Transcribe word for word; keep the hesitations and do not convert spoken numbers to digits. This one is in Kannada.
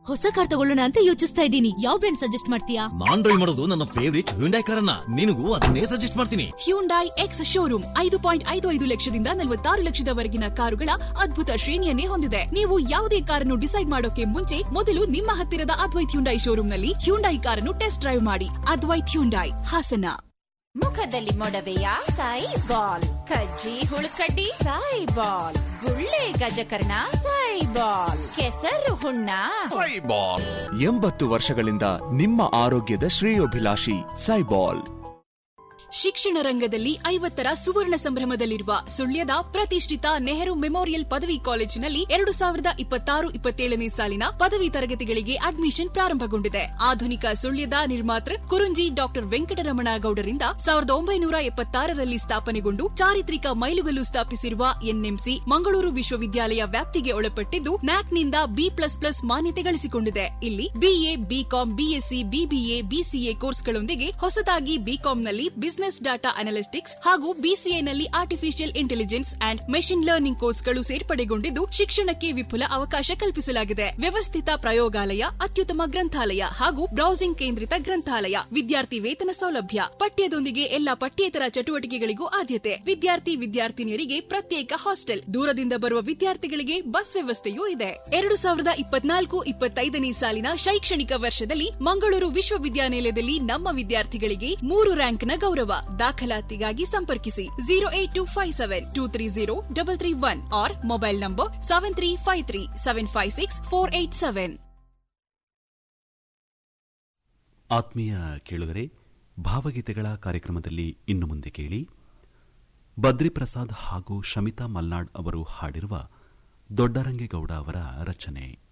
ಹೊಸ ಕಾರ್ ತಗೊಳ್ಳೋಣ ಅಂತ ಯೋಚಿಸ್ತಾ ಇದ್ದೀನಿ. ಯಾವ ಬ್ರ್ಯಾಂಡ್ ಸಜೆಸ್ಟ್ ಮಾಡ್ತೀಯಾ? ನಾನ್ ಡ್ರೈವ್ ಮಾಡೋದು ನನ್ನ ಫೇವರಿಟ್ ಹ್ಯುಂಡೈ ಕಾರನ್ನ. ನಿನಗೂ ಅದನ್ನೇ ಸಜೆಸ್ಟ್ ಮಾಡ್ತೀನಿ. ಹ್ಯುಂಡೈ ಎಕ್ಸ್ ಶೋರೂಮ್ ಐದು ಪಾಯಿಂಟ್ ಐದು ಐದು ಲಕ್ಷದಿಂದ ನಲವತ್ತಾರು ಲಕ್ಷದವರೆಗಿನ ಕಾರುಗಳ ಅದ್ಭುತ ಶ್ರೇಣಿಯನ್ನೇ ಹೊಂದಿದೆ. ನೀವು ಯಾವುದೇ ಕಾರನ್ನು ಡಿಸೈಡ್ ಮಾಡೋಕೆ ಮುಂಚೆ ಮೊದಲು ನಿಮ್ಮ ಹತ್ತಿರದ ಅದ್ವೈತ್ ಹ್ಯುಂಡೈ ಶೋರೂಮ್ನಲ್ಲಿ ಹ್ಯುಂಡೈ ಕಾರನ್ನು ಟೆಸ್ಟ್ ಡ್ರೈವ್ ಮಾಡಿ. ಅದ್ವೈತ್ ಹ್ಯುಂಡೈ, ಹಾಸನ. ಮುಖದಲ್ಲಿ ಮೊಡವೆಯ ಸಾಯಿ ಬಾಲ್, ಕಜ್ಜಿ ಹುಳುಕಡ್ಡಿ ಸಾಯಿ ಬಾಲ್, ಗುಳ್ಳೆ ಗಜಕರ್ಣ ಸಾಯಿ ಬಾಲ್, ಕೆಸರು ಹುಣ್ಣ ಸಾಯಿ ಬಾಲ್. ಎಂಬತ್ತು ವರ್ಷಗಳಿಂದ ನಿಮ್ಮ ಆರೋಗ್ಯದ ಶ್ರೇಯೋಭಿಲಾಷಿ ಸೈಬಾಲ್. ಶಿಕ್ಷಣ ರಂಗದಲ್ಲಿ ಐವತ್ತರ ಸುವರ್ಣ ಸಂಭ್ರಮದಲ್ಲಿರುವ ಸುಳ್ಯದ ಪ್ರತಿಷ್ಠಿತ ನೆಹರು ಮೆಮೋರಿಯಲ್ ಪದವಿ ಕಾಲೇಜಿನಲ್ಲಿ ಎರಡು ಸಾವಿರದ ಇಪ್ಪತ್ತಾರು ಇಪ್ಪತ್ತೇಳನೇ ಸಾಲಿನ ಪದವಿ ತರಗತಿಗಳಿಗೆ ಅಡ್ಮಿಷನ್ ಪ್ರಾರಂಭಗೊಂಡಿದೆ. ಆಧುನಿಕ ಸುಳ್ಯದ ನಿರ್ಮಾತೃ ಕುರುಂಜಿ ಡಾಕ್ಟರ್ ವೆಂಕಟರಮಣ ಗೌಡರಿಂದ ಸಾವಿರದ ಒಂಬೈನೂರ ಎಪ್ಪತ್ತಾರರಲ್ಲಿ ಸ್ಥಾಪನೆಗೊಂಡು ಚಾರಿತ್ರಿಕ ಮೈಲುಗಲ್ಲು ಸ್ಥಾಪಿಸಿರುವ ಎನ್ಎಂಸಿ ಮಂಗಳೂರು ವಿಶ್ವವಿದ್ಯಾಲಯ ವ್ಯಾಪ್ತಿಗೆ ಒಳಪಟ್ಟಿದ್ದು ನ್ಯಾಕ್ನಿಂದ ಬಿ ಪ್ಲಸ್ ಪ್ಲಸ್ ಮಾನ್ಯತೆ ಗಳಿಸಿಕೊಂಡಿದೆ. ಇಲ್ಲಿ BA, BCom, BSc, BBA, BCA ಕೋರ್ಸ್ಗಳೊಂದಿಗೆ ಹೊಸದಾಗಿ ಬಿಕಾಂನಲ್ಲಿ ಬಿಸಿನೆಸ್ ಡಾಟಾ ಅನಾಲಿಸ್ಟಿಕ್ಸ್ ಹಾಗೂ ಬಿಸಿಎನಲ್ಲಿ artificial intelligence and machine learning ಕೋರ್ಸ್ಗಳು ಸೇರ್ಪಡೆಗೊಂಡಿದ್ದು ಶಿಕ್ಷಣಕ್ಕೆ ವಿಪುಲ ಅವಕಾಶ ಕಲ್ಪಿಸಲಾಗಿದೆ. ವ್ಯವಸ್ಥಿತ ಪ್ರಯೋಗಾಲಯ, ಅತ್ಯುತ್ತಮ ಗ್ರಂಥಾಲಯ ಹಾಗೂ ಬ್ರೌಸಿಂಗ್ ಕೇಂದ್ರಿತ ಗ್ರಂಥಾಲಯ, ವಿದ್ಯಾರ್ಥಿ ವೇತನ ಸೌಲಭ್ಯ, ಪಠ್ಯದೊಂದಿಗೆ ಎಲ್ಲಾ ಪಠ್ಯೇತರ ಚಟುವಟಿಕೆಗಳಿಗೂ ಆದ್ಯತೆ, ವಿದ್ಯಾರ್ಥಿ ವಿದ್ಯಾರ್ಥಿನಿಯರಿಗೆ ಪ್ರತ್ಯೇಕ ಹಾಸ್ಟೆಲ್, ದೂರದಿಂದ ಬರುವ ವಿದ್ಯಾರ್ಥಿಗಳಿಗೆ ಬಸ್ ವ್ಯವಸ್ಥೆಯೂ ಇದೆ. ಎರಡು ಸಾವಿರದ ಇಪ್ಪತ್ನಾಲ್ಕು ಇಪ್ಪತ್ತೈದನೇ ಸಾಲಿನ ಶೈಕ್ಷಣಿಕ ವರ್ಷದಲ್ಲಿ ಮಂಗಳೂರು ವಿಶ್ವವಿದ್ಯಾನಿಲಯದಲ್ಲಿ ನಮ್ಮ ವಿದ್ಯಾರ್ಥಿಗಳಿಗೆ ಮೂರು ರ್ಯಾಂಕ್ನ ಗೌರವ. ದಾಖಲಾತಿಗಾಗಿ ಸಂಪರ್ಕಿಸಿ zero eight to five seven two three zero double three one R mobile number seven three five three seven five six four eight seven. ಆತ್ಮೀಯ ಕೇಳುಗರೆ, ಭಾವಗೀತೆಗಳ ಕಾರ್ಯಕ್ರಮದಲ್ಲಿ ಇನ್ನು ಮುಂದೆ ಕೇಳಿ ಬದ್ರಿಪ್ರಸಾದ್ ಹಾಗೂ ಶಮಿತಾ ಮಲ್ನಾಡ್ ಅವರು ಹಾಡಿರುವ ದೊಡ್ಡರಂಗೇಗೌಡ ಅವರ ರಚನೆ.